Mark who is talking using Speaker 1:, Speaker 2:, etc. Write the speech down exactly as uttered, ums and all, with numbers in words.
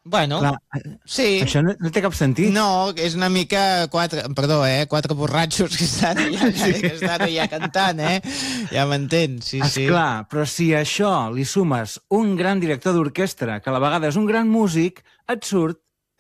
Speaker 1: Bueno,
Speaker 2: Clar,
Speaker 1: sí.
Speaker 2: això no, no té cap sentit.
Speaker 1: No, és una mica quatre... Perdó, eh? Quatre borratxos que estan allà, sí. que estan allà cantant, eh? Ja m'entens, sí, sí.
Speaker 2: Esclar, però si a això li sumes un gran director d'orquestra, que a la vegada és un gran músic, et surt